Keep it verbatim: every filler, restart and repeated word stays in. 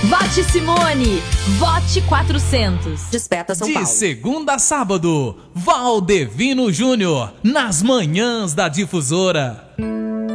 Vote Simone, vote quatrocentos. Desperta São De Paulo. segunda a sábado, Valdevino Júnior, nas manhãs da Difusora.